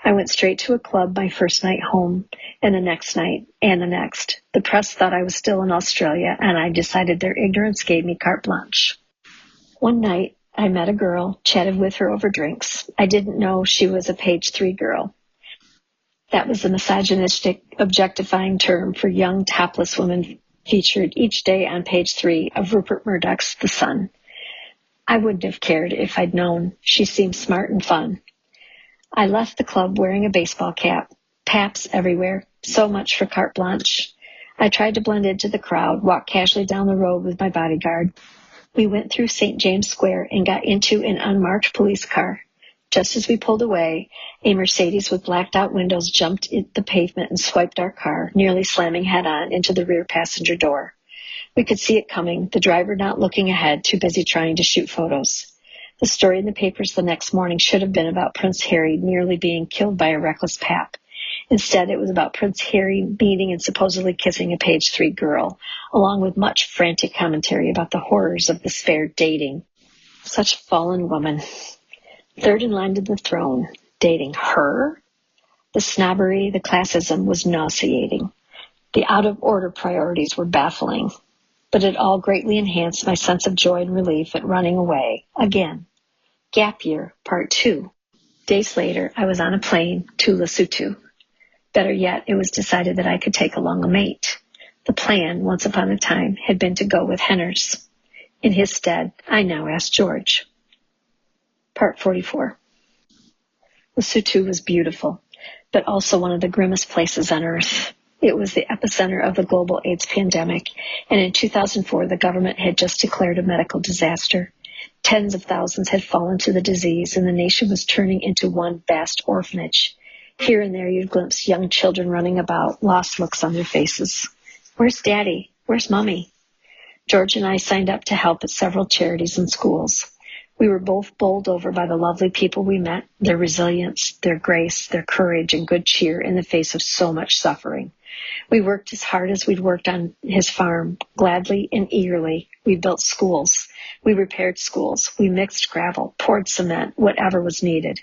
I went straight to a club my first night home, and the next night, and the next. The press thought I was still in Australia, and I decided their ignorance gave me carte blanche. One night, I met a girl, chatted with her over drinks. I didn't know she was a page 3 girl. That was the misogynistic, objectifying term for young, topless women featured each day on page 3 of Rupert Murdoch's The Sun. I wouldn't have cared if I'd known. She seemed smart and fun. I left the club wearing a baseball cap, paps everywhere, so much for carte blanche. I tried to blend into the crowd, walked casually down the road with my bodyguard. We went through St. James Square and got into an unmarked police car. Just as we pulled away, a Mercedes with blacked-out windows jumped at the pavement and swiped our car, nearly slamming head-on into the rear passenger door. We could see it coming, the driver not looking ahead, too busy trying to shoot photos. The story in the papers the next morning should have been about Prince Harry nearly being killed by a reckless pap. Instead, it was about Prince Harry meeting and supposedly kissing a page 3 girl, along with much frantic commentary about the horrors of this fair dating. Such fallen woman. Third in line to the throne. Dating her? The snobbery, the classism was nauseating. The out-of-order priorities were baffling. But it all greatly enhanced my sense of joy and relief at running away again. Gap year, part 2. Days later, I was on a plane to Lesotho. Better yet, it was decided that I could take along a mate. The plan, once upon a time, had been to go with Henners. In his stead, I now asked George. Part 44. Lesotho was beautiful, but also one of the grimmest places on earth. It was the epicenter of the global AIDS pandemic, and in 2004, the government had just declared a medical disaster. Tens of thousands had fallen to the disease, and the nation was turning into one vast orphanage. Here and there you'd glimpse young children running about, lost looks on their faces. Where's Daddy? Where's Mommy? George and I signed up to help at several charities and schools. We were both bowled over by the lovely people we met, their resilience, their grace, their courage, and good cheer in the face of so much suffering. We worked as hard as we'd worked on his farm, gladly and eagerly. We built schools. We repaired schools. We mixed gravel, poured cement, whatever was needed.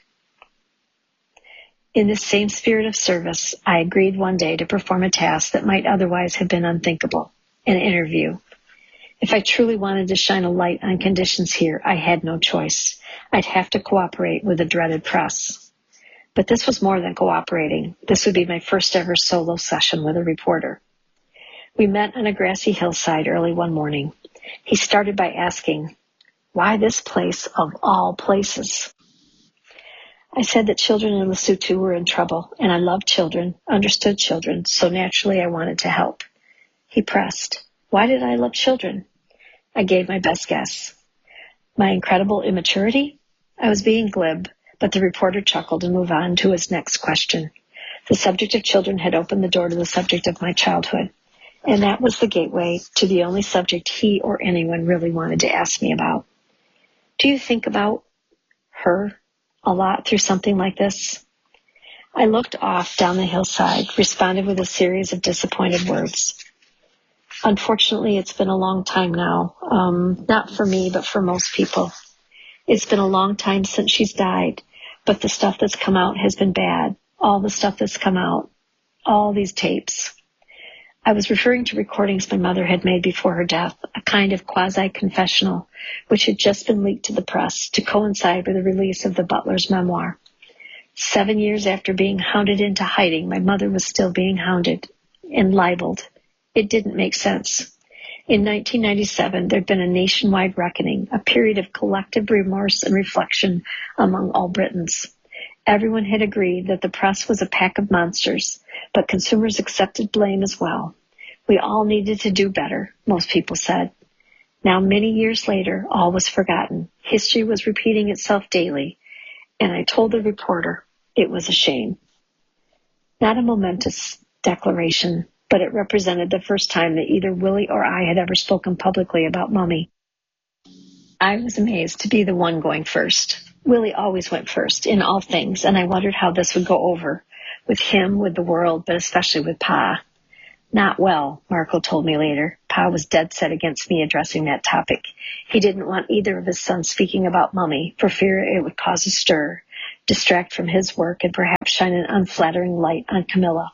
In this same spirit of service, I agreed one day to perform a task that might otherwise have been unthinkable, an interview. If I truly wanted to shine a light on conditions here, I had no choice. I'd have to cooperate with the dreaded press. But this was more than cooperating. This would be my first ever solo session with a reporter. We met on a grassy hillside early one morning. He started by asking, "Why this place of all places?" I said that children in Lesotho were in trouble, and I loved children, understood children, so naturally I wanted to help. He pressed, "Why did I love children?" I gave my best guess. My incredible immaturity? I was being glib, but the reporter chuckled and moved on to his next question. The subject of children had opened the door to the subject of my childhood, and that was the gateway to the only subject he or anyone really wanted to ask me about. Do you think about her a lot through something like this? I looked off down the hillside, responded with a series of disappointed words. Unfortunately, it's been a long time now, not for me, but for most people. It's been a long time since she's died, but the stuff that's come out has been bad. All the stuff that's come out, all these tapes. I was referring to recordings my mother had made before her death, a kind of quasi-confessional, which had just been leaked to the press to coincide with the release of the butler's memoir. 7 years after being hounded into hiding, my mother was still being hounded and libeled. It didn't make sense. In 1997, there'd been a nationwide reckoning, a period of collective remorse and reflection among all Britons. Everyone had agreed that the press was a pack of monsters, but consumers accepted blame as well. We all needed to do better, most people said. Now, many years later, all was forgotten. History was repeating itself daily, and I told the reporter it was a shame. Not a momentous declaration, but it represented the first time that either Willie or I had ever spoken publicly about Mummy. I was amazed to be the one going first. Willie always went first in all things, and I wondered how this would go over, with him, with the world, but especially with Pa. Not well, Marco told me later. Pa was dead set against me addressing that topic. He didn't want either of his sons speaking about Mummy, for fear it would cause a stir. distract from his work, and perhaps shine an unflattering light on Camilla.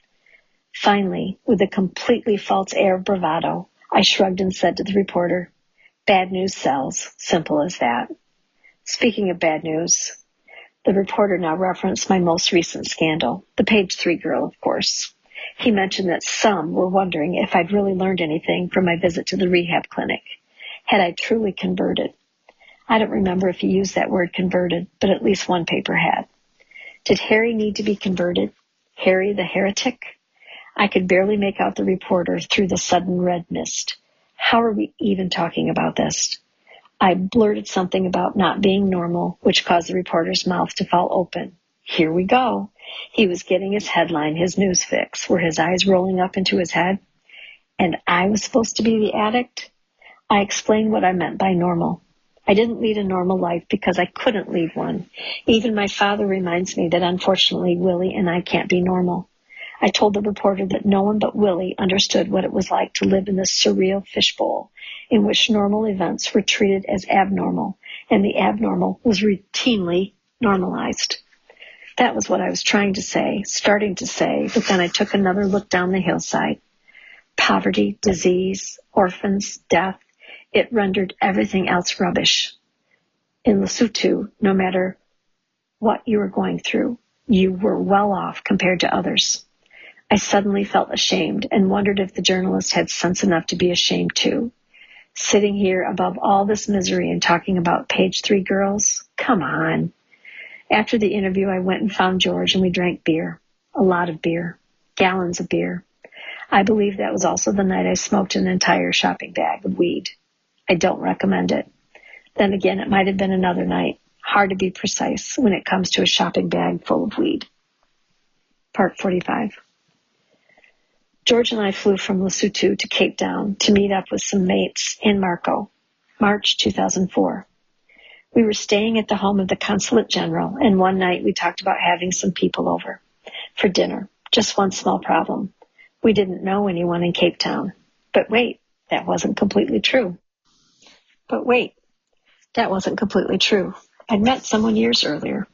Finally, with a completely false air of bravado, I shrugged and said to the reporter, "Bad news sells, simple as that." Speaking of bad news, the reporter now referenced my most recent scandal, the Page 3 girl, of course. He mentioned that some were wondering if I'd really learned anything from my visit to the rehab clinic. Had I truly converted? I don't remember if he used that word converted, but at least one paper had. Did Harry need to be converted? Harry the heretic? I could barely make out the reporter through the sudden red mist. How are we even talking about this? I blurted something about not being normal, which caused the reporter's mouth to fall open. Here we go. He was getting his headline, his news fix. Were his eyes rolling up into his head? And I was supposed to be the addict? I explained what I meant by normal. I didn't lead a normal life because I couldn't lead one. Even my father reminds me that unfortunately Willie and I can't be normal. I told the reporter that no one but Willie understood what it was like to live in this surreal fishbowl in which normal events were treated as abnormal, and the abnormal was routinely normalized. That was what I was trying to say, starting to say, but then I took another look down the hillside. Poverty, disease, orphans, death, it rendered everything else rubbish. In Lesotho, no matter what you were going through, you were well off compared to others. I suddenly felt ashamed and wondered if the journalist had sense enough to be ashamed too. Sitting here above all this misery and talking about Page 3 girls? Come on. After the interview, I went and found George and we drank beer. A lot of beer. Gallons of beer. I believe that was also the night I smoked an entire shopping bag of weed. I don't recommend it. Then again, it might have been another night. Hard to be precise when it comes to a shopping bag full of weed. Part 45. George and I flew from Lesotho to Cape Town to meet up with some mates in Marco, March 2004. We were staying at the home of the Consulate General, and one night we talked about having some people over for dinner. Just one small problem. We didn't know anyone in Cape Town. But wait, that wasn't completely true. I'd met someone years earlier,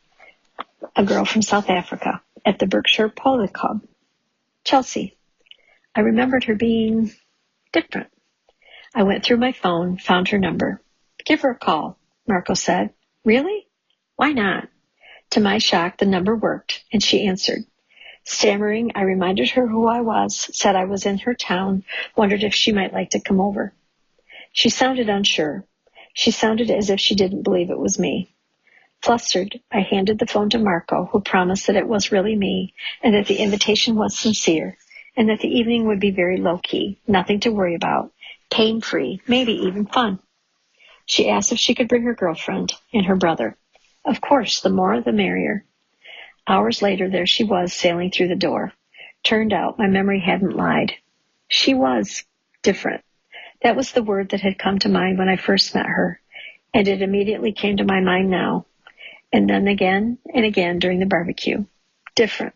a girl from South Africa, at the Berkshire Polo Club, Chelsea. I remembered her being different. I went through my phone, found her number. "Give her a call," Marco said. "Really? Why not?" To my shock, the number worked, and she answered. Stammering, I reminded her who I was, said I was in her town, wondered if she might like to come over. She sounded unsure. She sounded as if she didn't believe it was me. Flustered, I handed the phone to Marco, who promised that it was really me, and that the invitation was sincere, and that the evening would be very low-key, nothing to worry about, pain-free, maybe even fun. She asked if she could bring her girlfriend and her brother. Of course, the more the merrier. Hours later, there she was, sailing through the door. Turned out my memory hadn't lied. She was different. That was the word that had come to mind when I first met her, and it immediately came to my mind now, and then again and again during the barbecue. Different.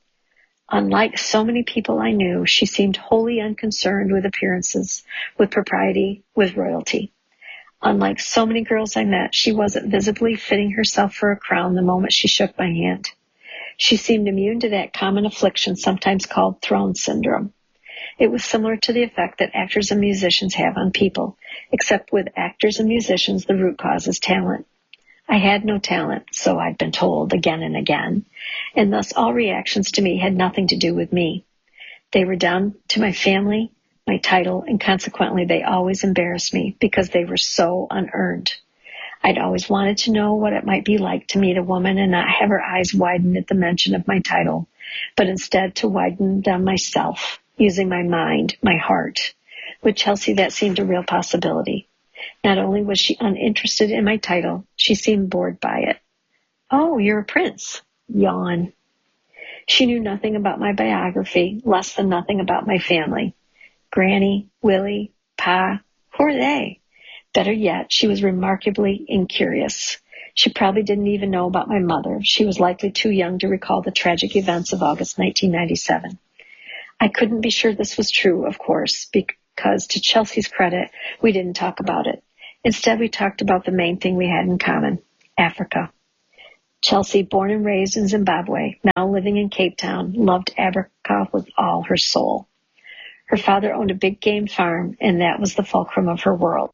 Unlike so many people I knew, she seemed wholly unconcerned with appearances, with propriety, with royalty. Unlike so many girls I met, she wasn't visibly fitting herself for a crown the moment she shook my hand. She seemed immune to that common affliction sometimes called throne syndrome. It was similar to the effect that actors and musicians have on people, except with actors and musicians, the root cause is talent. I had no talent, so I'd been told again and again, and thus all reactions to me had nothing to do with me. They were down to my family, my title, and consequently they always embarrassed me because they were so unearned. I'd always wanted to know what it might be like to meet a woman and not have her eyes widen at the mention of my title, but instead to widen them myself, using my mind, my heart. With Chelsea, that seemed a real possibility. Not only was she uninterested in my title, she seemed bored by it. "Oh, you're a prince." Yawn. She knew nothing about my biography, less than nothing about my family. Granny, Willie, Pa, who are they? Better yet, she was remarkably incurious. She probably didn't even know about my mother. She was likely too young to recall the tragic events of August 1997. I couldn't be sure this was true, of course, because to Chelsea's credit, we didn't talk about it. Instead, we talked about the main thing we had in common, Africa. Chelsea, born and raised in Zimbabwe, now living in Cape Town, loved Africa with all her soul. Her father owned a big game farm, and that was the fulcrum of her world.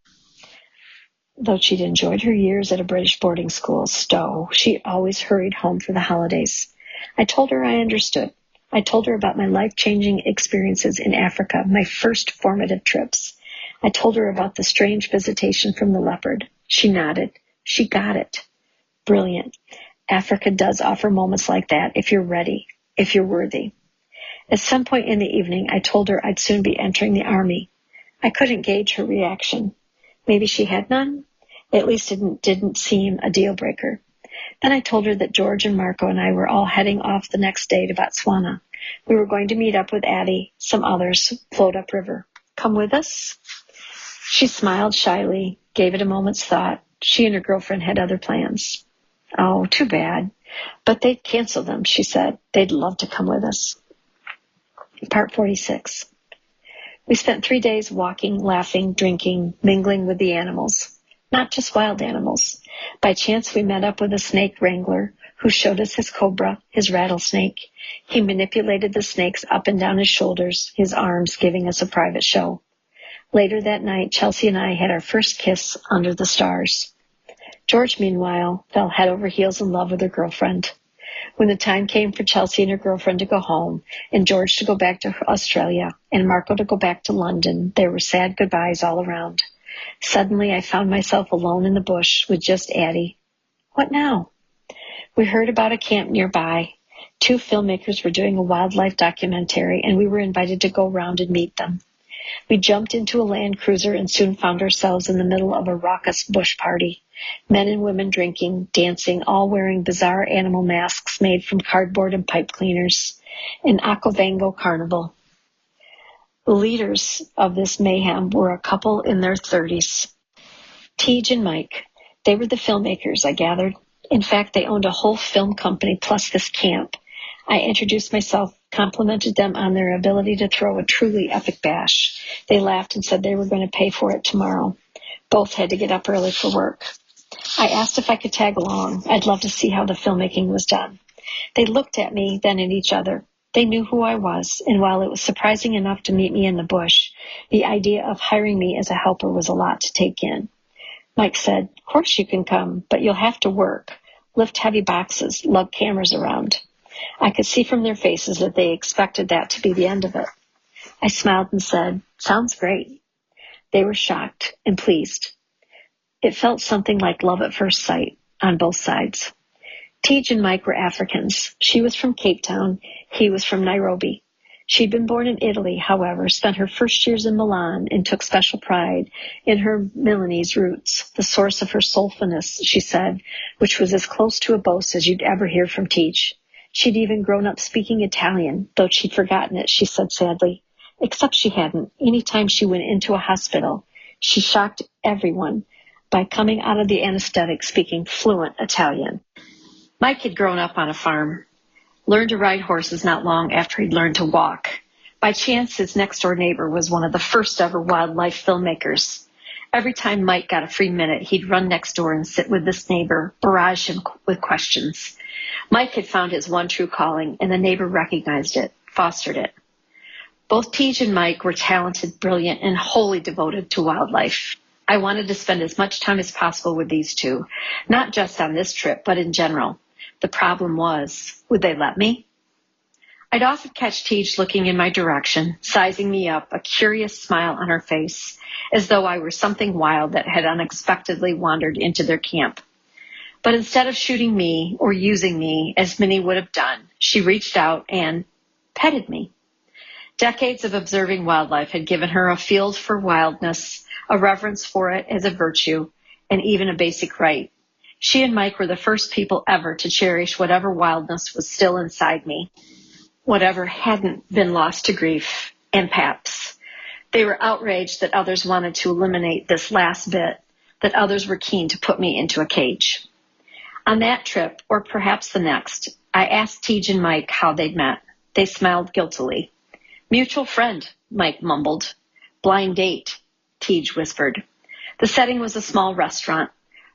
Though she'd enjoyed her years at a British boarding school, Stowe, she always hurried home for the holidays. I told her I understood. I told her about my life-changing experiences in Africa, my first formative trips. I told her about the strange visitation from the leopard. She nodded. She got it. Brilliant. Africa does offer moments like that if you're ready, if you're worthy. At some point in the evening, I told her I'd soon be entering the army. I couldn't gauge her reaction. Maybe she had none. At least it didn't seem a deal breaker. Then I told her that George and Marco and I were all heading off the next day to Botswana. We were going to meet up with Addie, some others, float upriver. Come with us? She smiled shyly, gave it a moment's thought. She and her girlfriend had other plans. Oh, too bad. But they'd cancel them, she said. They'd love to come with us. Part 46. We spent 3 days walking, laughing, drinking, mingling with the animals. Not just wild animals. By chance, we met up with a snake wrangler who showed us his cobra, his rattlesnake. He manipulated the snakes up and down his shoulders, his arms giving us a private show. Later that night, Chelsea and I had our first kiss under the stars. George, meanwhile, fell head over heels in love with her girlfriend. When the time came for Chelsea and her girlfriend to go home, and George to go back to Australia, and Marco to go back to London, there were sad goodbyes all around. Suddenly, I found myself alone in the bush with just Addie. What now? We heard about a camp nearby. 2 filmmakers were doing a wildlife documentary, and we were invited to go round and meet them. We jumped into a Land Cruiser and soon found ourselves in the middle of a raucous bush party. Men and women drinking, dancing, all wearing bizarre animal masks made from cardboard and pipe cleaners. An Okavango carnival. The leaders of this mayhem were a couple in their 30s. Tej and Mike. They were the filmmakers, I gathered. In fact, they owned a whole film company plus this camp. I introduced myself, complimented them on their ability to throw a truly epic bash. They laughed and said they were going to pay for it tomorrow. Both had to get up early for work. I asked if I could tag along. I'd love to see how the filmmaking was done. They looked at me, then at each other. They knew who I was, and while it was surprising enough to meet me in the bush, the idea of hiring me as a helper was a lot to take in. Mike said, "Of course you can come, but you'll have to work. Lift heavy boxes, lug cameras around." I could see from their faces that they expected that to be the end of it. I smiled and said, "Sounds great." They were shocked and pleased. It felt something like love at first sight on both sides. Tej and Mike were Africans. She was from Cape Town. He was from Nairobi. She'd been born in Italy, however, spent her first years in Milan, and took special pride in her Milanese roots, the source of her soulfulness, she said, which was as close to a boast as you'd ever hear from Tej. She'd even grown up speaking Italian, though she'd forgotten it, she said sadly. Except she hadn't. Any time she went into a hospital, she shocked everyone by coming out of the anesthetic speaking fluent Italian. Mike had grown up on a farm, learned to ride horses not long after he'd learned to walk. By chance, his next-door neighbor was one of the first-ever wildlife filmmakers. Every time Mike got a free minute, he'd run next door and sit with this neighbor, barrage him with questions. Mike had found his one true calling, and the neighbor recognized it, fostered it. Both Tej and Mike were talented, brilliant, and wholly devoted to wildlife. I wanted to spend as much time as possible with these two, not just on this trip, but in general. The problem was, would they let me? I'd often catch Tej looking in my direction, sizing me up, a curious smile on her face, as though I were something wild that had unexpectedly wandered into their camp. But instead of shooting me or using me, as many would have done, she reached out and petted me. Decades of observing wildlife had given her a feel for wildness, a reverence for it as a virtue, and even a basic right. She and Mike were the first people ever to cherish whatever wildness was still inside me, whatever hadn't been lost to grief and paps. They were outraged that others wanted to eliminate this last bit, that others were keen to put me into a cage. On that trip, or perhaps the next, I asked Tej and Mike how they'd met. They smiled guiltily. "Mutual friend," Mike mumbled. "Blind date," Tej whispered. The setting was a small restaurant.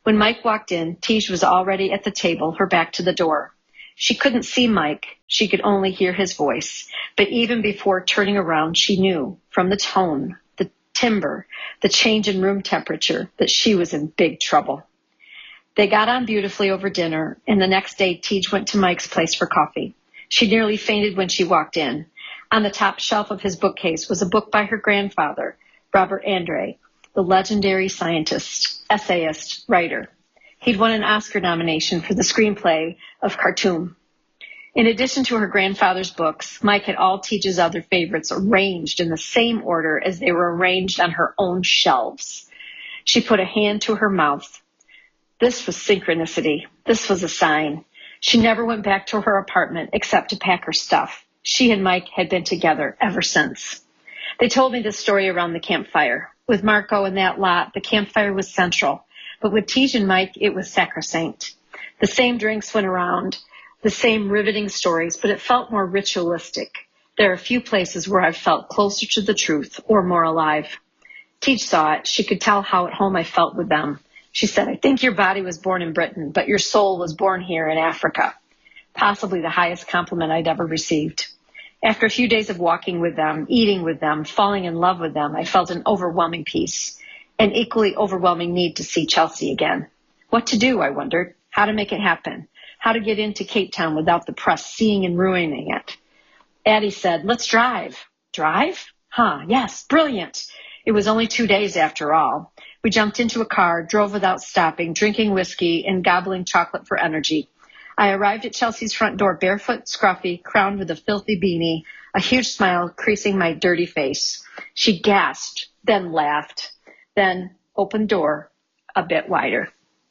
When Mike walked in, Tej was already at the table, her back to the door. She couldn't see Mike. She could only hear his voice. But even before turning around, she knew from the tone, the timbre, the change in room temperature, that she was in big trouble. They got on beautifully over dinner, and the next day Tej went to Mike's place for coffee. She nearly fainted when she walked in. On the top shelf of his bookcase was a book by her grandfather, Robert Andre, the legendary scientist, essayist, writer. He'd won an Oscar nomination for the screenplay of Khartoum. In addition to her grandfather's books, Mike had all Tej's other favorites arranged in the same order as they were arranged on her own shelves. She put a hand to her mouth. This was synchronicity. This was a sign. She never went back to her apartment except to pack her stuff. She and Mike had been together ever since. They told me this story around the campfire. With Marco and that lot, the campfire was central. But with Tej and Mike, it was sacrosanct. The same drinks went around, the same riveting stories, but it felt more ritualistic. There are a few places where I felt closer to the truth or more alive. Tej saw it. She could tell how at home I felt with them. She said, I think your body was born in Britain, but your soul was born here in Africa. Possibly the highest compliment I'd ever received. After a few days of walking with them, eating with them, falling in love with them, I felt an overwhelming peace, an equally overwhelming need to see Chelsea again. What to do, I wondered. How to make it happen. How to get into Cape Town without the press seeing and ruining it. Addie said, let's drive. Drive? Yes, brilliant. It was only 2 days after all. We jumped into a car, drove without stopping, drinking whiskey and gobbling chocolate for energy. I arrived at Chelsea's front door barefoot, scruffy, crowned with a filthy beanie, a huge smile creasing my dirty face. She gasped, then laughed, then opened door a bit wider.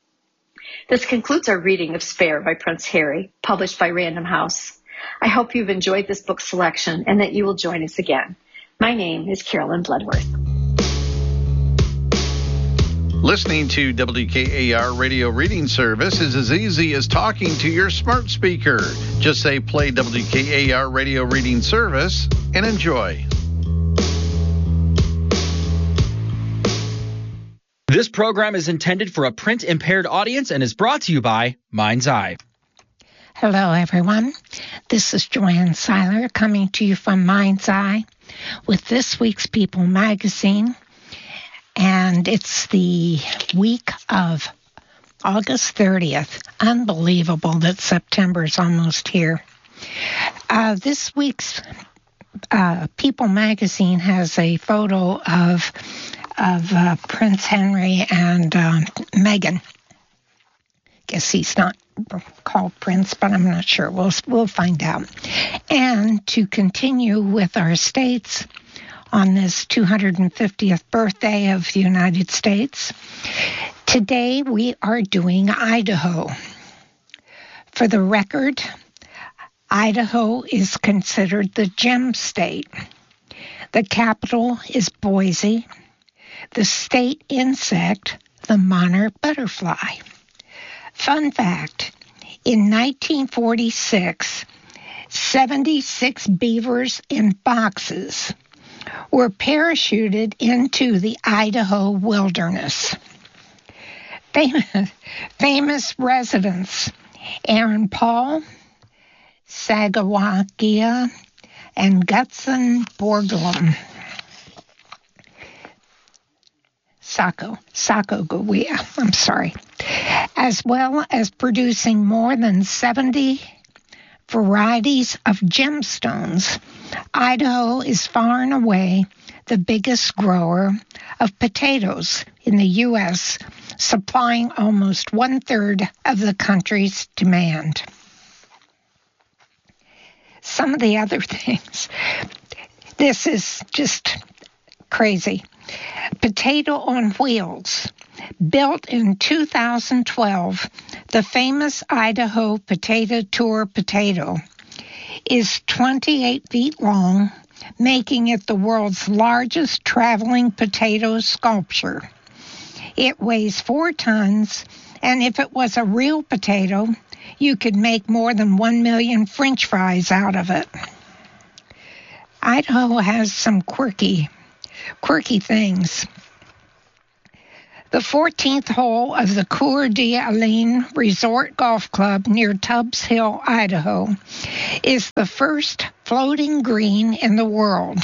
This concludes our reading of Spare by Prince Harry, published by Random House. I hope you've enjoyed this book selection and that you will join us again. My name is Carolyn Bloodworth. Listening to WKAR Radio Reading Service is as easy as talking to your smart speaker. Just say play WKAR Radio Reading Service and enjoy. This program is intended for a print-impaired audience and is brought to you by Mind's Eye. Hello, everyone. This is Joanne Seiler coming to you from Mind's Eye with this week's People magazine. And it's the week of August 30th. Unbelievable that September's almost here. This week's People magazine has a photo of Prince Henry and Meghan. Guess he's not called Prince, but I'm not sure. We'll find out. And to continue with our states on this 250th birthday of the United States, today we are doing Idaho. For the record, Idaho is considered the gem state. The capital is Boise. The state insect, the monarch butterfly. Fun fact, in 1946, 76 beavers in boxes were parachuted into the Idaho wilderness. Famous residents, Aaron Paul, Sagawagia, and Gutzon Borglum. Sacagawea, I'm sorry. As well as producing more than 70 varieties of gemstones, Idaho is far and away the biggest grower of potatoes in the U.S., supplying almost 1/3 of the country's demand. Some of the other things, this is just crazy. Potato on Wheels. Built in 2012, the famous Idaho Potato Tour potato is 28 feet long, making it the world's largest traveling potato sculpture. It weighs 4 tons, and if it was a real potato, you could make more than 1 million French fries out of it. Idaho has some quirky things. The 14th hole of the Coeur d'Alene Resort Golf Club near Tubbs Hill, Idaho, is the first floating green in the world.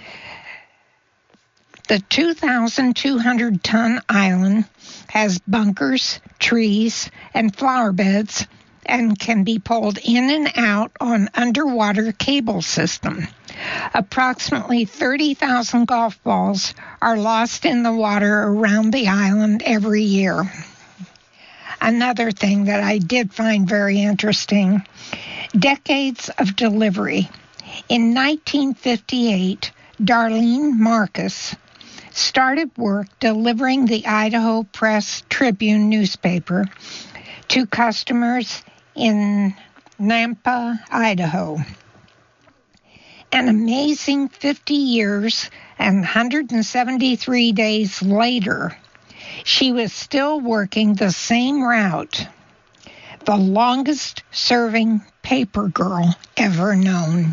The 2,200-ton island has bunkers, trees, and flower beds and can be pulled in and out on underwater cable system. Approximately 30,000 golf balls are lost in the water around the island every year. Another thing that I did find very interesting, decades of delivery. In 1958, Darlene Marcus started work delivering the Idaho Press Tribune newspaper to customers in Nampa, Idaho. An amazing 50 years and 173 days later, she was still working the same route, the longest-serving paper girl ever known.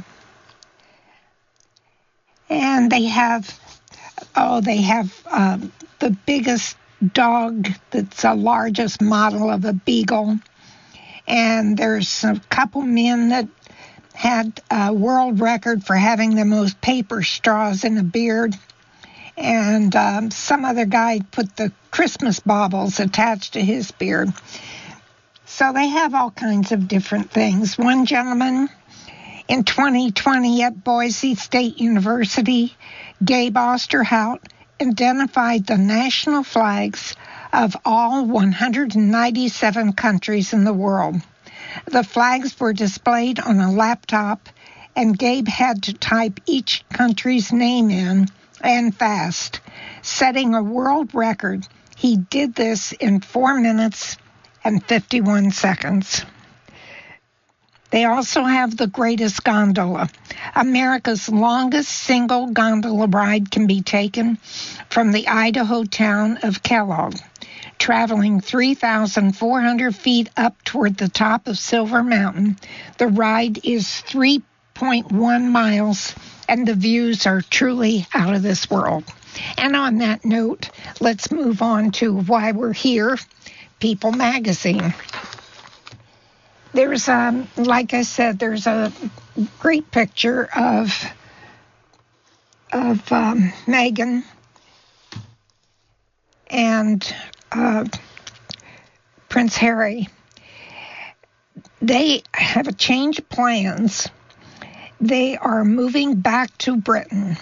And they have the biggest dog that's the largest model of a beagle. And there's a couple men that had a world record for having the most paper straws in a beard. And some other guy put the Christmas baubles attached to his beard. So they have all kinds of different things. One gentleman in 2020 at Boise State University, Gabe Osterhout, identified the national flags of all 197 countries in the world. The flags were displayed on a laptop, and Gabe had to type each country's name in, and fast, setting a world record. He did this in 4 minutes and 51 seconds. They also have the greatest gondola. America's longest single gondola ride can be taken from the Idaho town of Kellogg, traveling 3,400 feet up toward the top of Silver Mountain. The ride is 3.1 miles, and the views are truly out of this world. And on that note, let's move on to why we're here, People Magazine. There's, like I said, there's a great picture of Meghan and Prince Harry. They have a change of plans. They are moving back to Britain.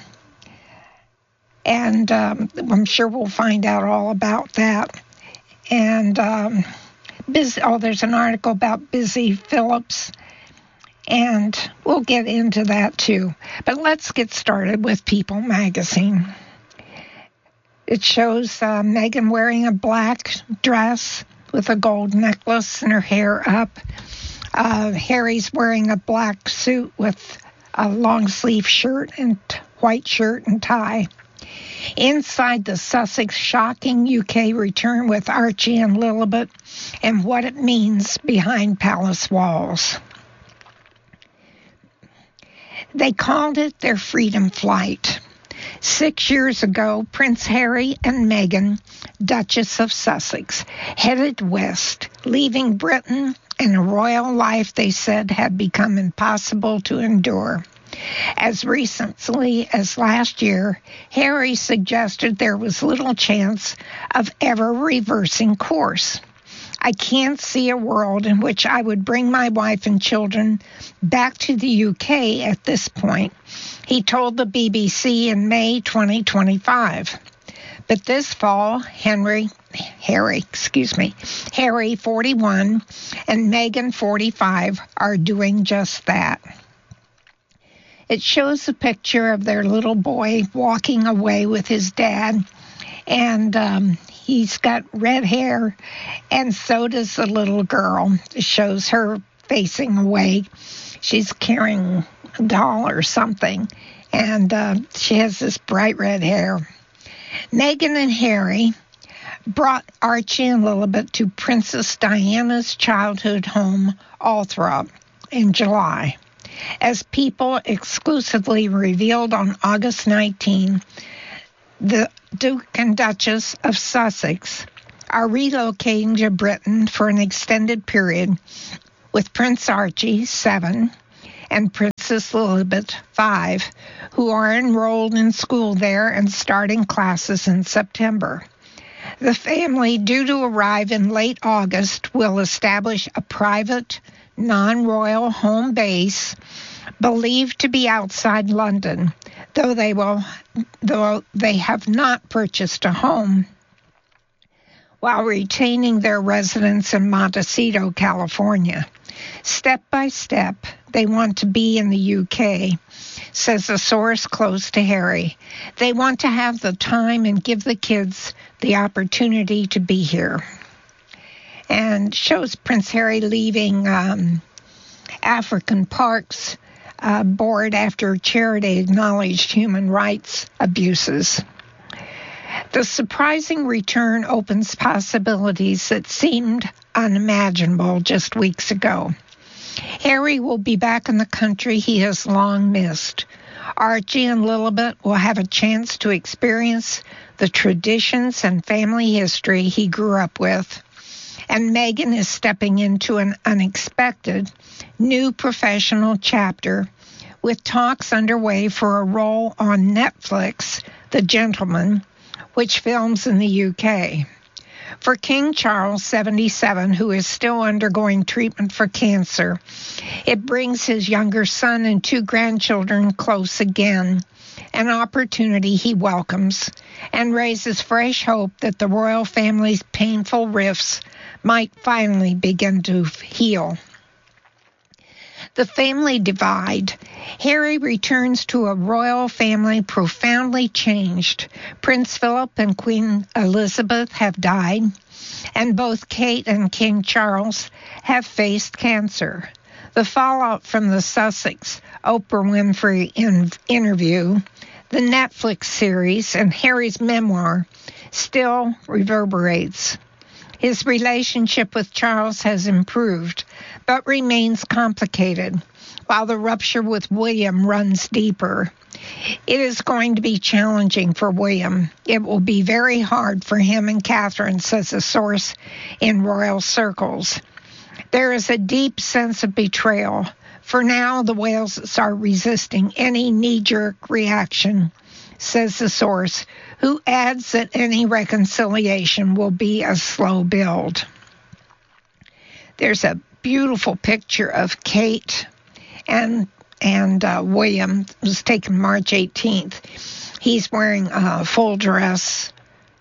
And I'm sure we'll find out all about that. And there's an article about Busy Phillips, and we'll get into that too. But let's get started with People Magazine. It shows Meghan wearing a black dress with a gold necklace and her hair up. Harry's wearing a black suit with a long-sleeve shirt and white shirt and tie. Inside the Sussex shocking UK return with Archie and Lilibet and what it means behind palace walls. They called it their freedom flight. 6 years ago, Prince Harry and Meghan, Duchess of Sussex, headed west, leaving Britain and a royal life they said had become impossible to endure. As recently as last year, Harry suggested there was little chance of ever reversing course. I can't see a world in which I would bring my wife and children back to the UK at this point, he told the BBC in May 2025. But this fall, Harry, 41, and Meghan, 45, are doing just that. It shows a picture of their little boy walking away with his dad, and he's got red hair, and so does the little girl. It shows her facing away. She's carrying a doll or something, and she has this bright red hair. Meghan and Harry brought Archie and Lilibet to Princess Diana's childhood home, Althorp, in July. As People exclusively revealed on August 19, The Duke and Duchess of Sussex are relocating to Britain for an extended period, with Prince Archie, 7, and Princess Elizabeth, 5, who are enrolled in school there and starting classes in September. The family, due to arrive in late August, will establish a private, non-royal home base believed to be outside London, though they have not purchased a home, while retaining their residence in Montecito, California. Step by step, they want to be in the UK, says a source close to Harry. They want to have the time and give the kids the opportunity to be here. And shows Prince Harry leaving African Parks Board after charity acknowledged human rights abuses. The surprising return opens possibilities that seemed unimaginable just weeks ago. Harry will be back in the country he has long missed. Archie and Lilibet will have a chance to experience the traditions and family history he grew up with. And Meghan is stepping into an unexpected new professional chapter, with talks underway for a role on Netflix, The Gentleman, which films in the UK. For King Charles, 77, who is still undergoing treatment for cancer, it brings his younger son and 2 grandchildren close again, an opportunity he welcomes, and raises fresh hope that the royal family's painful rifts might finally begin to heal. The family divide. Harry returns to a royal family profoundly changed. Prince Philip and Queen Elizabeth have died, and both Kate and King Charles have faced cancer. The fallout from the Sussex Oprah Winfrey interview, the Netflix series, and Harry's memoir still reverberates. His relationship with Charles has improved, but remains complicated, while the rupture with William runs deeper. It is going to be challenging for William. It will be very hard for him and Catherine, says a source in royal circles. There is a deep sense of betrayal. For now, the Waleses are resisting any knee-jerk reaction, says the source, who adds that any reconciliation will be a slow build. There's a beautiful picture of Kate and William. It was taken March 18th. He's wearing a full dress.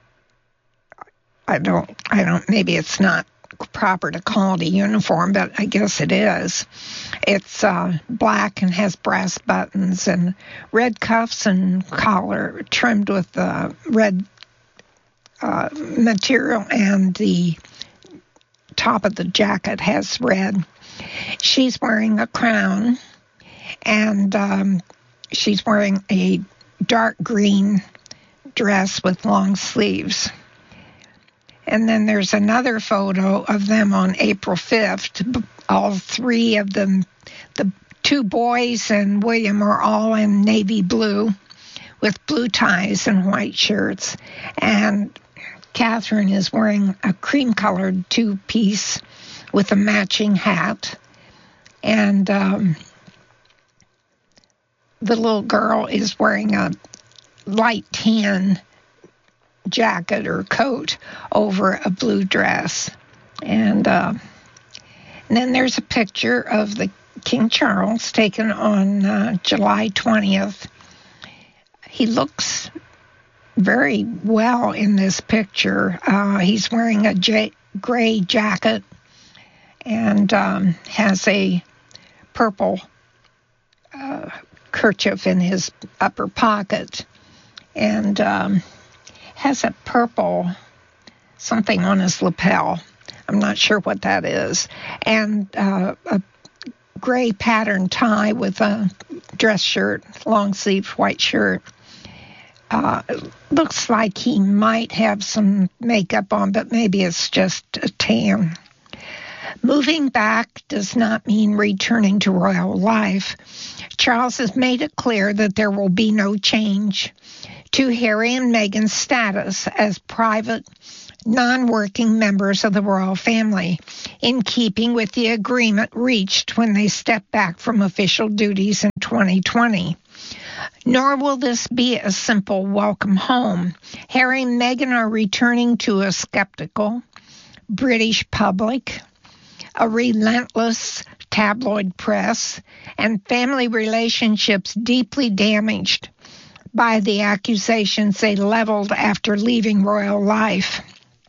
I don't, maybe it's not proper to call it a uniform, but I guess it is. It's black and has brass buttons and red cuffs and collar trimmed with red material, and the top of the jacket has red. She's wearing a crown, and she's wearing a dark green dress with long sleeves. And then there's another photo of them on April 5th. All 3 of them, the 2 boys and William, are all in navy blue with blue ties and white shirts. And Catherine is wearing a cream-colored 2-piece with a matching hat. And the little girl is wearing a light tan jacket or coat over a blue dress. And then there's a picture of the King Charles taken on July 20th. He looks very well in this picture. He's wearing a gray jacket and has a purple kerchief in his upper pocket, and has a purple something on his lapel. I'm not sure what that is. And a gray pattern tie with a dress shirt, long sleeve white shirt. Looks like he might have some makeup on, but maybe it's just a tan. Moving back does not mean returning to royal life. Charles has made it clear that there will be no change. to Harry and Meghan's status as private, non-working members of the royal family, in keeping with the agreement reached when they stepped back from official duties in 2020. Nor will this be a simple welcome home. Harry and Meghan are returning to a skeptical British public, a relentless tabloid press, and family relationships deeply damaged by the accusations they leveled after leaving royal life.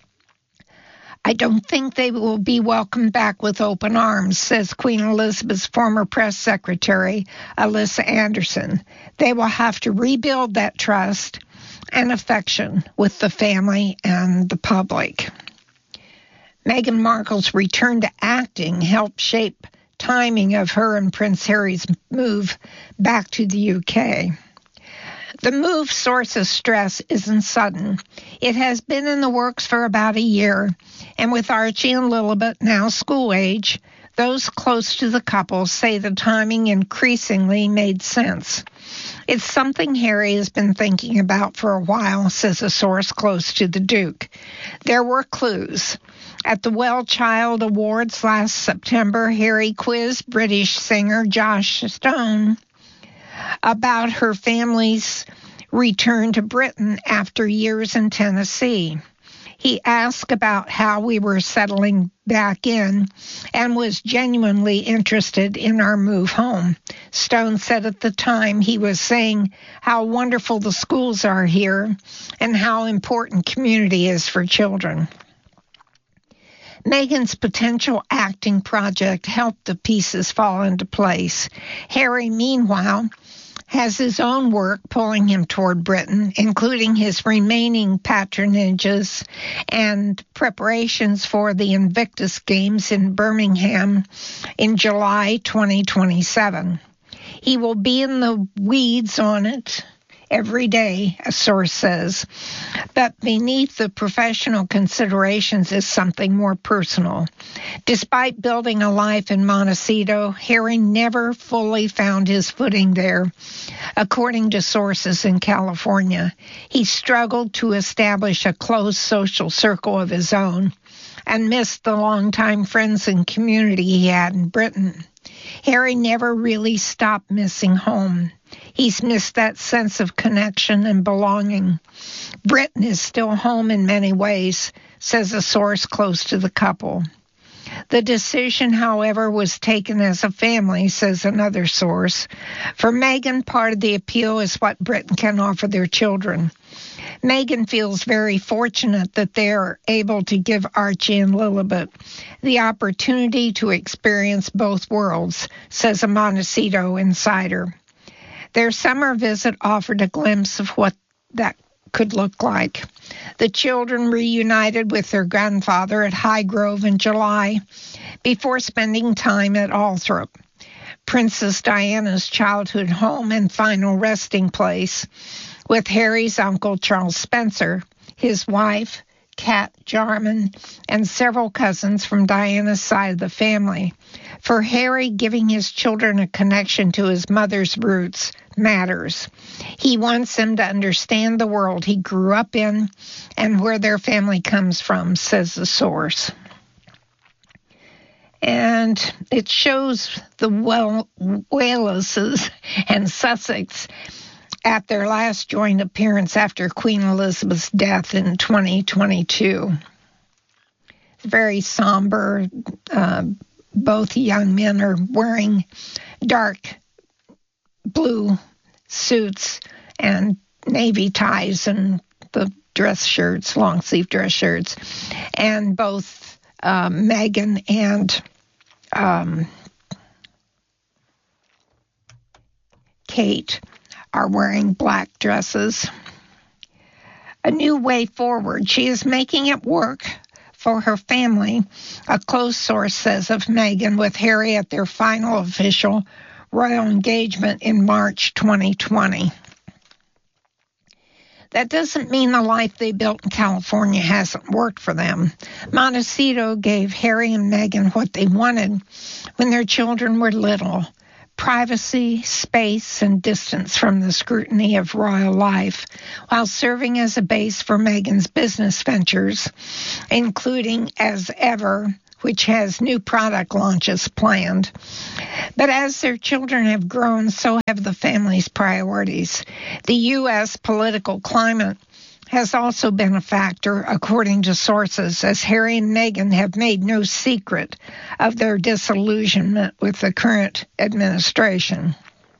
I don't think they will be welcomed back with open arms, says Queen Elizabeth's former press secretary, Alyssa Anderson. They will have to rebuild that trust and affection with the family and the public. Meghan Markle's return to acting helped shape timing of her and Prince Harry's move back to the UK. The move sources stress isn't sudden. It has been in the works for about a year, and with Archie and Lilibet now school age, those close to the couple say the timing increasingly made sense. It's something Harry has been thinking about for a while, says a source close to the Duke. There were clues. At the Well Child Awards last September, Harry quizzed British singer Joss Stone about her family's return to Britain after years in Tennessee. He asked about how we were settling back in and was genuinely interested in our move home. Stone said at the time he was saying how wonderful the schools are here and how important community is for children. Meghan's potential acting project helped the pieces fall into place. Harry, meanwhile, has his own work pulling him toward Britain, including his remaining patronages and preparations for the Invictus Games in Birmingham in July 2027. He will be in the weeds on it every day, a source says, but beneath the professional considerations is something more personal. Despite building a life in Montecito, Harry never fully found his footing there. According to sources in California, he struggled to establish a close social circle of his own and missed the longtime friends and community he had in Britain. Harry never really stopped missing home. He's missed that sense of connection and belonging. Britain is still home in many ways, says a source close to the couple. The decision, however, was taken as a family, says another source. For Meghan, part of the appeal is what Britain can offer their children. Meghan feels very fortunate that they are able to give Archie and Lilibet the opportunity to experience both worlds, says a Montecito insider. Their summer visit offered a glimpse of what that could look like. The children reunited with their grandfather at Highgrove in July before spending time at Althorp, Princess Diana's childhood home and final resting place, with Harry's uncle Charles Spencer, his wife, Kat Jarman, and several cousins from Diana's side of the family. For Harry, giving his children a connection to his mother's roots matters. He wants them to understand the world he grew up in and where their family comes from, says the source. And it shows the Waleses and Sussex at their last joint appearance after Queen Elizabeth's death in 2022. It's very somber. Both young men are wearing dark blue suits and navy ties and the dress shirts, long-sleeve dress shirts. And both Meghan and Kate are wearing black dresses. A new way forward. She is making it work for her family, a close source says of Meghan, with Harry at their final official royal engagement in March 2020. That doesn't mean the life they built in California hasn't worked for them. Montecito gave Harry and Meghan what they wanted when their children were little: privacy, space, and distance from the scrutiny of royal life, while serving as a base for Meghan's business ventures, including As Ever, which has new product launches planned. But as their children have grown, so have the family's priorities. The U.S. political climate has also been a factor, according to sources, as Harry and Meghan have made no secret of their disillusionment with the current administration.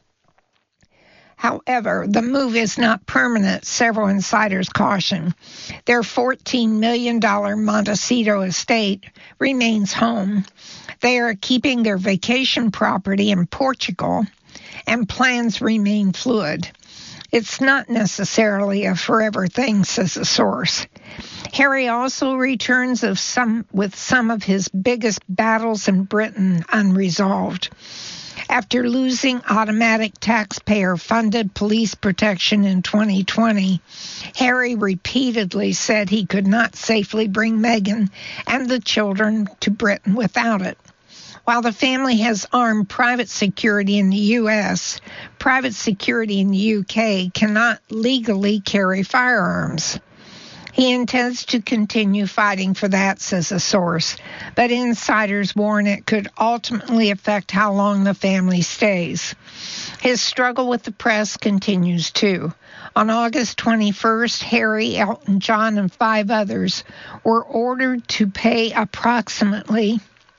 However, the move is not permanent, several insiders caution. Their $14 million Montecito estate remains home. They are keeping their vacation property in Portugal, and plans remain fluid. It's not necessarily a forever thing, says a source. Harry also returns with some of his biggest battles in Britain unresolved. After losing automatic taxpayer-funded police protection in 2020, Harry repeatedly said he could not safely bring Meghan and the children to Britain without it. While the family has armed private security in the U.S., private security in the U.K. cannot legally carry firearms. He intends to continue fighting for that, says a source, but insiders warn it could ultimately affect how long the family stays. His struggle with the press continues, too. On August 21st, Harry, Elton John, and 5 others were ordered to pay approximately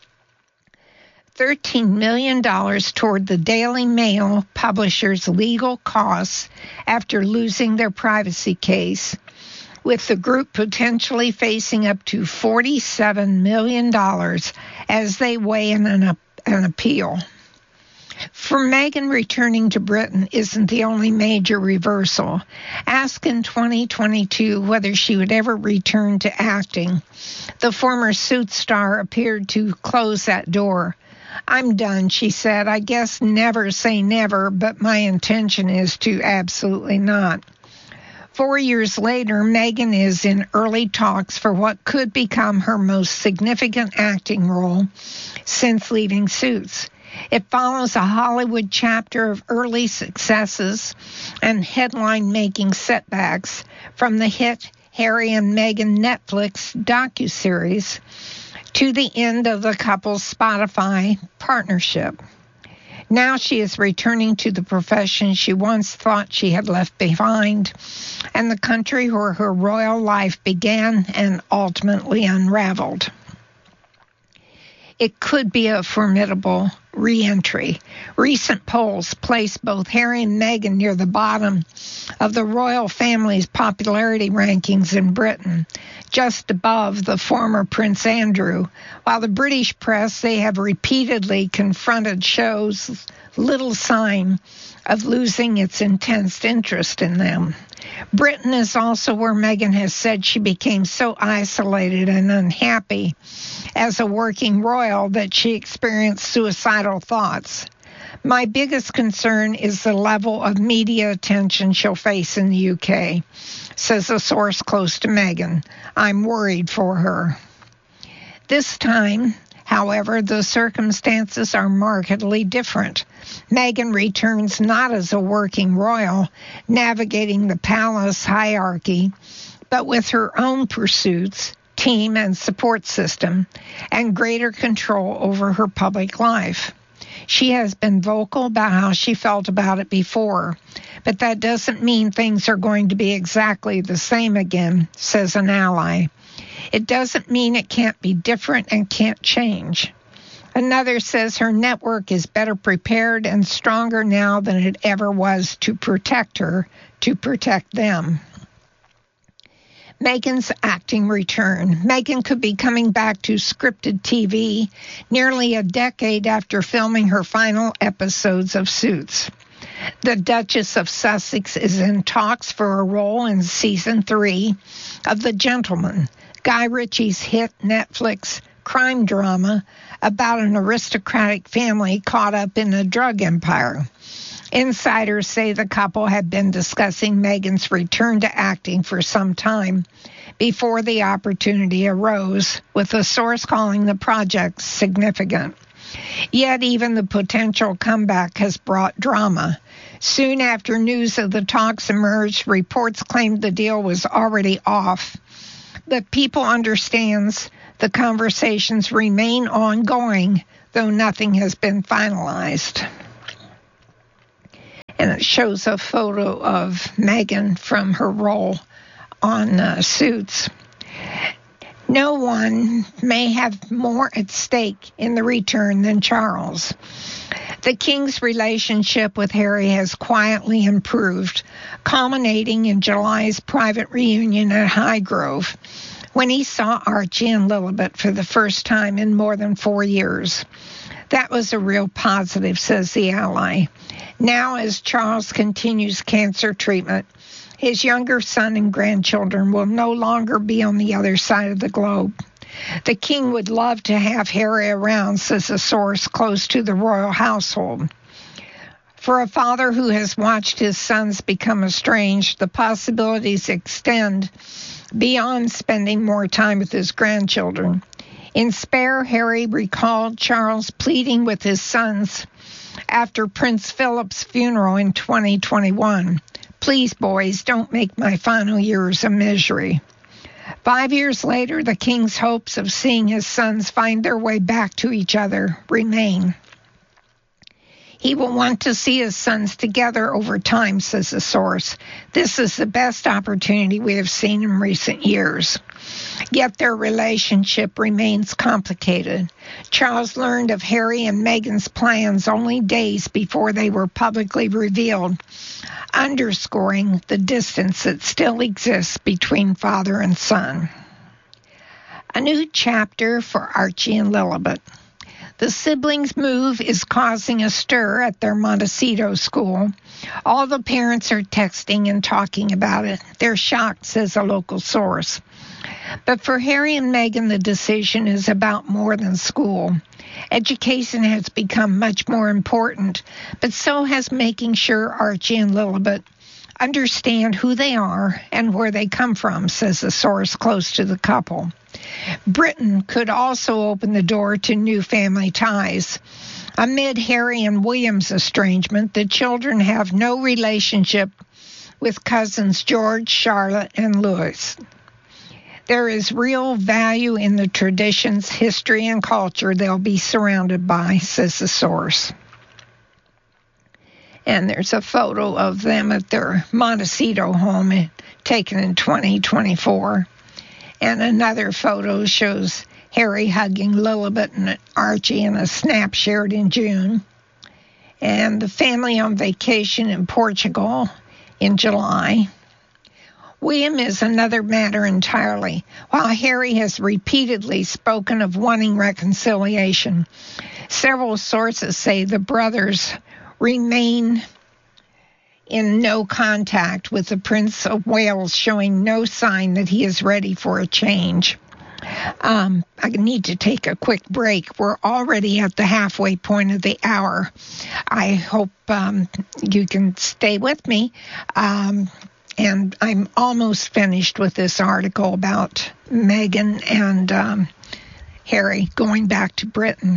$13 million toward the Daily Mail publisher's legal costs after losing their privacy case, with the group potentially facing up to $47 million as they weigh in an appeal. For Meghan, returning to Britain isn't the only major reversal. Asked in 2022 whether she would ever return to acting, the former Suits star appeared to close that door. "I'm done," she said. "I guess never say never, but my intention is to absolutely not." 4 years later, Meghan is in early talks for what could become her most significant acting role since leaving Suits. It follows a Hollywood chapter of early successes and headline-making setbacks from the hit Harry and Meghan Netflix docuseries to the end of the couple's Spotify partnership. Now she is returning to the profession she once thought she had left behind, and the country where her royal life began and ultimately unraveled. It could be a formidable re-entry. Recent polls place both Harry and Meghan near the bottom of the royal family's popularity rankings in Britain, just above the former Prince Andrew, while the British press, they have repeatedly confronted, shows little sign of losing its intense interest in them. Britain is also where Meghan has said she became so isolated and unhappy as a working royal that she experienced suicidal thoughts. "My biggest concern is the level of media attention she'll face in the UK," says a source close to Meghan. "I'm worried for her." This time, however, the circumstances are markedly different. Meghan returns not as a working royal, navigating the palace hierarchy, but with her own pursuits, team and support system, and greater control over her public life. She has been vocal about how she felt about it before, but that doesn't mean things are going to be exactly the same again, says an ally. It doesn't mean it can't be different and can't change. Another says her network is better prepared and stronger now than it ever was to protect her, to protect them. Meghan's acting return. Meghan could be coming back to scripted TV nearly a decade after filming her final episodes of Suits. The Duchess of Sussex is in talks for a role in season 3 of The Gentleman, Guy Ritchie's hit Netflix crime drama about an aristocratic family caught up in a drug empire. Insiders say the couple had been discussing Meghan's return to acting for some time before the opportunity arose, with the source calling the project significant. Yet even the potential comeback has brought drama. Soon after news of the talks emerged, reports claimed the deal was already off. But people understands the conversations remain ongoing, though nothing has been finalized. And it shows a photo of Meghan from her role on Suits. No one may have more at stake in the return than Charles. The king's relationship with Harry has quietly improved, culminating in July's private reunion at Highgrove, when he saw Archie and Lilibet for the first time in more than 4 years. That was a real positive, says the ally. Now, as Charles continues cancer treatment, his younger son and grandchildren will no longer be on the other side of the globe. The king would love to have Harry around, says a source close to the royal household. For a father who has watched his sons become estranged, the possibilities extend beyond spending more time with his grandchildren. In Spare, Harry recalled Charles pleading with his sons after Prince Philip's funeral in 2021. Please, boys, don't make my final years a misery. 5 years later, the king's hopes of seeing his sons find their way back to each other remain. He will want to see his sons together over time, says the source. This is the best opportunity we have seen in recent years. Yet their relationship remains complicated. Charles learned of Harry and Meghan's plans only days before they were publicly revealed, underscoring the distance that still exists between father and son. A new chapter for Archie and Lilibet. The siblings' move is causing a stir at their Montecito school. All the parents are texting and talking about it. They're shocked, says a local source. But for Harry and Meghan, the decision is about more than school. Education has become much more important, but so has making sure Archie and Lilibet understand who they are and where they come from, says a source close to the couple. Britain could also open the door to new family ties. Amid Harry and William's estrangement, the children have no relationship with cousins George, Charlotte, and Louis. There is real value in the traditions, history, and culture they'll be surrounded by, says the source. And there's a photo of them at their Montecito home taken in 2024. And another photo shows Harry hugging Lilibet and Archie in a snap shared in June. And the family on vacation in Portugal in July. William is another matter entirely. While Harry has repeatedly spoken of wanting reconciliation, several sources say the brothers remain in no contact with the Prince of Wales, showing no sign that he is ready for a change. I need to take a quick break. We're already at the halfway point of the hour. I hope you can stay with me. And I'm almost finished with this article about Meghan and Harry going back to Britain.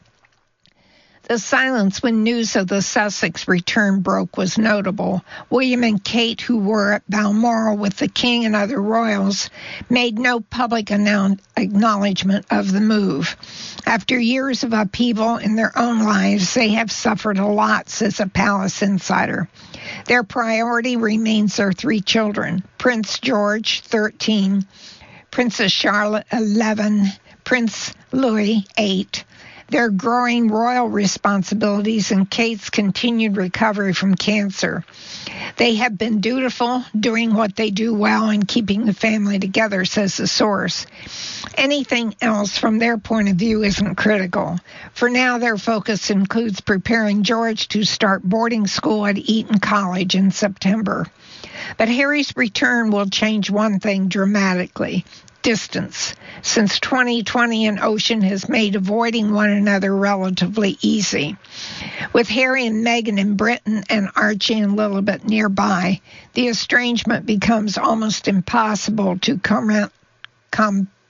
The silence when news of the Sussex return broke was notable. William and Kate, who were at Balmoral with the king and other royals, made no public acknowledgement of the move. After years of upheaval in their own lives, they have suffered a lot, says a palace insider. Their priority remains their 3 children, Prince George, 13, Princess Charlotte, 11, Prince Louis, 8. Their growing royal responsibilities and Kate's continued recovery from cancer. They have been dutiful, doing what they do well, and keeping the family together, says the source. Anything else from their point of view isn't critical. For now, their focus includes preparing George to start boarding school at Eton College in September. But Harry's return will change one thing dramatically: distance. Since 2020, an ocean has made avoiding one another relatively easy. With Harry and Meghan in Britain and Archie and Lilibet nearby, the estrangement becomes almost impossible to compartmentalize.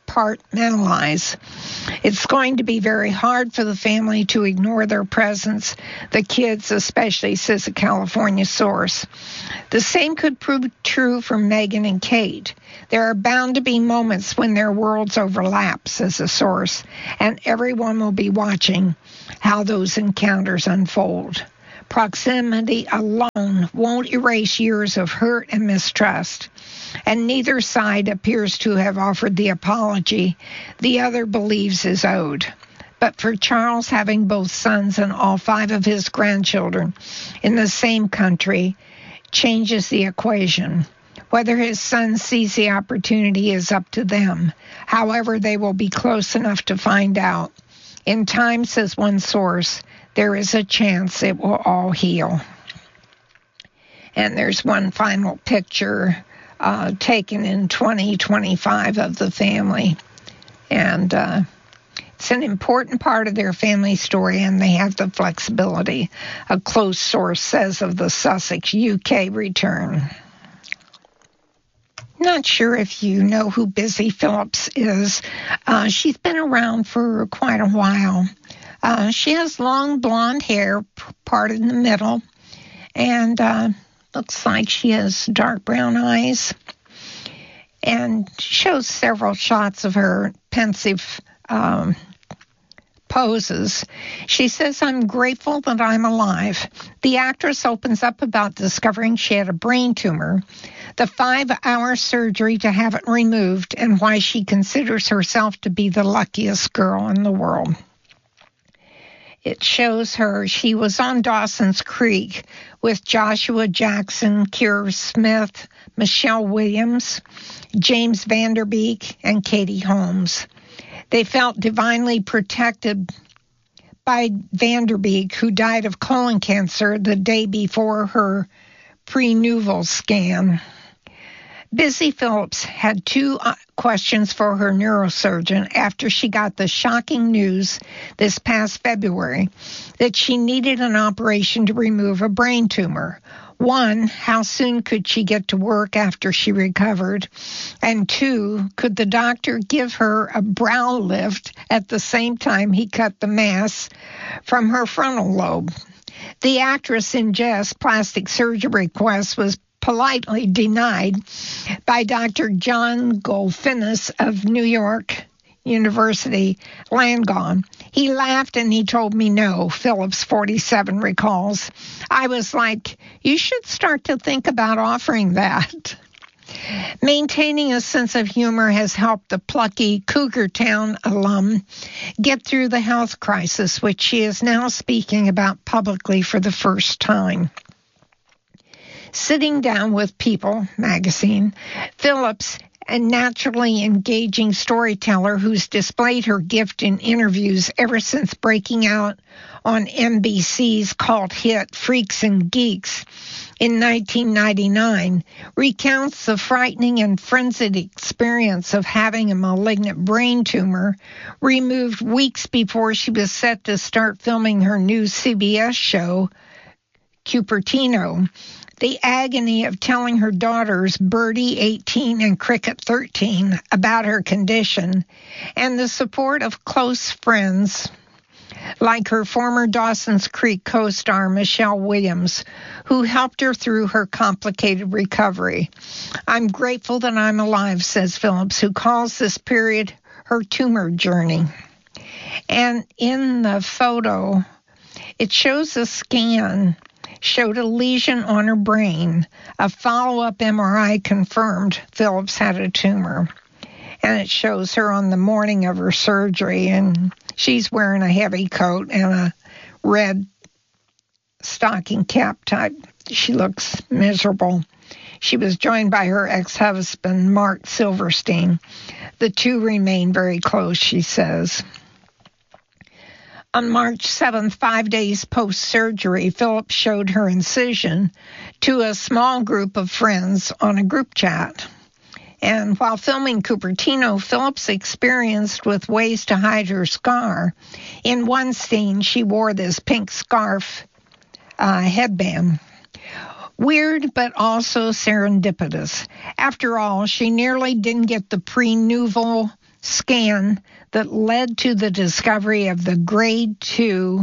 compartmentalize. It's going to be very hard for the family to ignore their presence, the kids especially, says a California source. The same could prove true for Meghan and Kate. There are bound to be moments when their worlds overlap, says a source, and everyone will be watching how those encounters unfold. Proximity alone won't erase years of hurt and mistrust, and neither side appears to have offered the apology the other believes is owed. But for Charles, having both sons and all 5 of his grandchildren in the same country changes the equation. Whether his son sees the opportunity is up to them. However, they will be close enough to find out. In time, says one source, there is a chance it will all heal. And there's one final picture taken in 2025 of the family. And it's an important part of their family story, and they have the flexibility, a close source says of the Sussex, UK return. Not sure if you know who Busy Phillips is. She's been around for quite a while. She has long blonde hair, parted in the middle, and looks like she has dark brown eyes, and shows several shots of her pensive poses. She says, "I'm grateful that I'm alive." The actress opens up about discovering she had a brain tumor, the 5-hour surgery to have it removed, and why she considers herself to be the luckiest girl in the world. It shows her she was on Dawson's Creek with Joshua Jackson, Keira Smith, Michelle Williams, James Van Der Beek, and Katie Holmes. They felt divinely protected by Van Der Beek, who died of colon cancer the day before her prenuval scan. Busy Phillips had 2 questions for her neurosurgeon after she got the shocking news this past February that she needed an operation to remove a brain tumor. 1, how soon could she get to work after she recovered? And 2, could the doctor give her a brow lift at the same time he cut the mass from her frontal lobe? The actress in jest plastic surgery request was politely denied by Dr. John Golfinis of New York University, Langone. He laughed and he told me no, Phillips, 47, recalls. I was like, you should start to think about offering that. Maintaining a sense of humor has helped the plucky Cougar Town alum get through the health crisis, which she is now speaking about publicly for the first time. Sitting Down with People magazine, Phillips, a naturally engaging storyteller who's displayed her gift in interviews ever since breaking out on NBC's cult hit Freaks and Geeks in 1999, recounts the frightening and frenzied experience of having a malignant brain tumor removed weeks before she was set to start filming her new CBS show, Cupertino. The agony of telling her daughters, Birdie, 18, and Cricket, 13, about her condition, and the support of close friends like her former Dawson's Creek co-star, Michelle Williams, who helped her through her complicated recovery. I'm grateful that I'm alive, says Phillips, who calls this period her tumor journey. And in the photo, it shows a scan showed a lesion on her brain. A follow-up MRI confirmed Phillips had a tumor. And it shows her on the morning of her surgery, and she's wearing a heavy coat and a red stocking cap type. She looks miserable. She was joined by her ex-husband, Mark Silverstein. The 2 remain very close, she says. On March 7th, 5 days post-surgery, Phillips showed her incision to a small group of friends on a group chat. And while filming Cupertino, Phillips experienced with ways to hide her scar. In one scene, she wore this pink scarf headband. Weird, but also serendipitous. After all, she nearly didn't get the prenuval scan that led to the discovery of the grade 2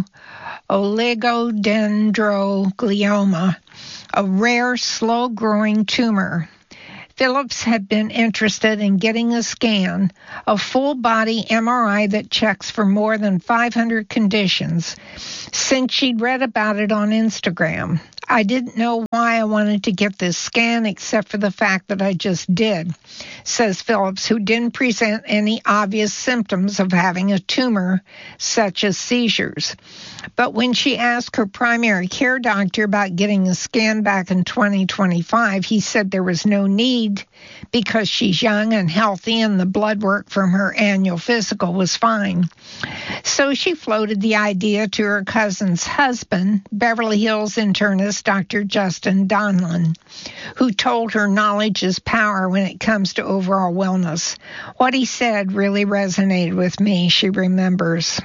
oligodendroglioma, a rare, slow-growing tumor. Phillips had been interested in getting a scan, a full-body MRI that checks for more than 500 conditions, since she'd read about it on Instagram. I didn't know why I wanted to get this scan except for the fact that I just did, says Phillips, who didn't present any obvious symptoms of having a tumor, such as seizures. But when she asked her primary care doctor about getting a scan back in 2025, he said there was no need because she's young and healthy and the blood work from her annual physical was fine. So she floated the idea to her cousin's husband, Beverly Hills internist Dr. Justin Donlan, who told her knowledge is power when it comes to overall wellness. What he said really resonated with me, she remembers.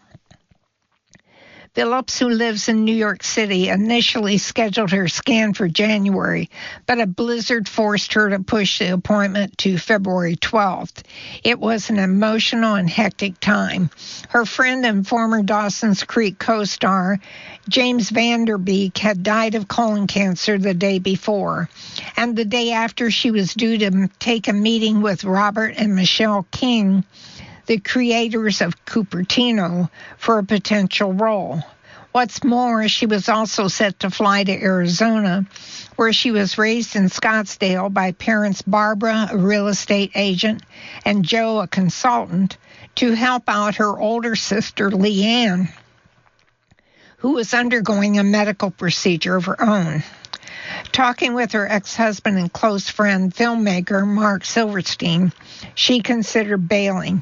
Phillips, who lives in New York City, initially scheduled her scan for January, but a blizzard forced her to push the appointment to February 12th. It was an emotional and hectic time. Her friend and former Dawson's Creek co-star, James Van Der Beek, had died of colon cancer the day before, and the day after she was due to take a meeting with Robert and Michelle King, the creators of Cupertino, for a potential role. What's more, she was also set to fly to Arizona, where she was raised in Scottsdale by parents Barbara, a real estate agent, and Joe, a consultant, to help out her older sister, Leanne, who was undergoing a medical procedure of her own. Talking with her ex-husband and close friend, filmmaker Mark Silverstein, she considered bailing.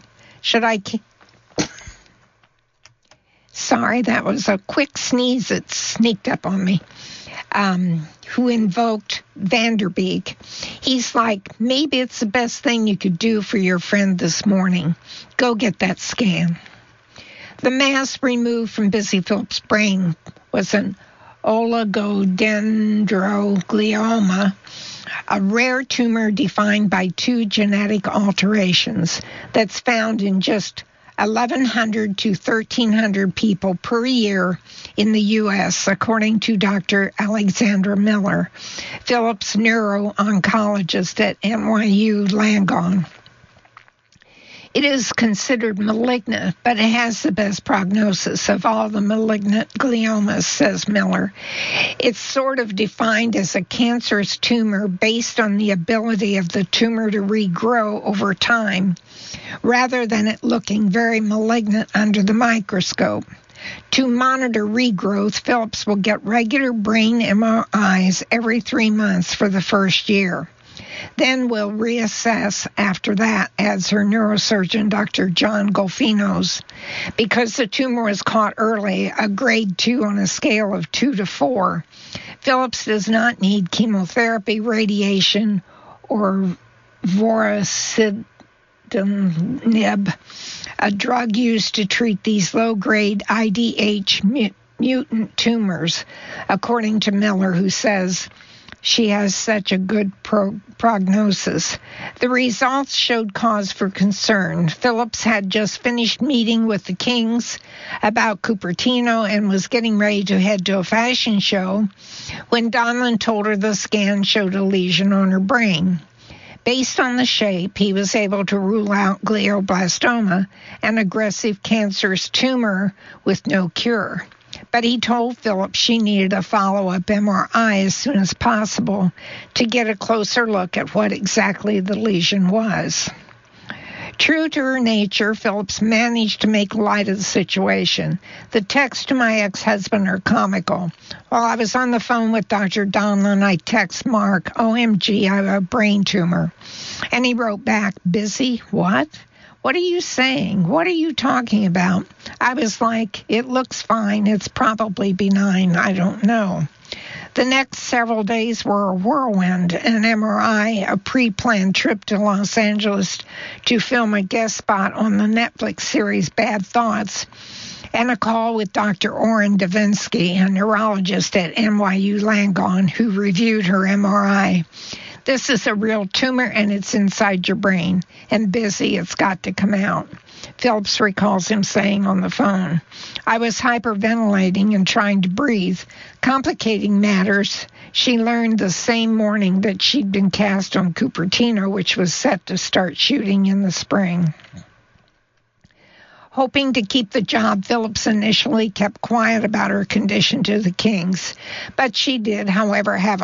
Sorry, that was a quick sneeze that sneaked up on me. Who invoked Van Der Beek. He's like, maybe it's the best thing you could do for your friend this morning. Go get that scan. The mass removed from Busy Phillips' brain was an oligodendroglioma, a rare tumor defined by 2 genetic alterations that's found in just 1,100 to 1,300 people per year in the U.S., according to Dr. Alexandra Miller, Phillips' neuro-oncologist at NYU Langone. It is considered malignant, but it has the best prognosis of all the malignant gliomas, says Miller. It's sort of defined as a cancerous tumor based on the ability of the tumor to regrow over time, rather than it looking very malignant under the microscope. To monitor regrowth, Phillips will get regular brain MRIs every 3 months for the first year. Then we'll reassess after that, adds her neurosurgeon, Dr. John Golfinos. Because the tumor was caught early, a grade 2 on a scale of 2 to 4, Phillips does not need chemotherapy, radiation, or vorasidenib, a drug used to treat these low-grade IDH mutant tumors, according to Miller, who says she has such a good prognosis. The results showed cause for concern. Phillips had just finished meeting with the Kings about Cupertino and was getting ready to head to a fashion show when Donlan told her the scan showed a lesion on her brain. Based on the shape, he was able to rule out glioblastoma, an aggressive cancerous tumor with no cure. But he told Phillips she needed a follow-up MRI as soon as possible to get a closer look at what exactly the lesion was. True to her nature, Phillips managed to make light of the situation. The texts to my ex-husband are comical. While I was on the phone with Dr. Donlan, I text Mark, OMG, I have a brain tumor. And he wrote back, busy? What? What are you saying? What are you talking about? I was like, it looks fine. It's probably benign. I don't know. The next several days were a whirlwind, an MRI, a pre-planned trip to Los Angeles to film a guest spot on the Netflix series Bad Thoughts, and a call with Dr. Orrin Davinsky, a neurologist at NYU Langone, who reviewed her MRI. This is a real tumor, and it's inside your brain. And busy, it's got to come out. Phillips recalls him saying on the phone, I was hyperventilating and trying to breathe. Complicating matters, she learned the same morning that she'd been cast on Cupertino, which was set to start shooting in the spring. Hoping to keep the job, Phillips initially kept quiet about her condition to the Kings, but she did, however, have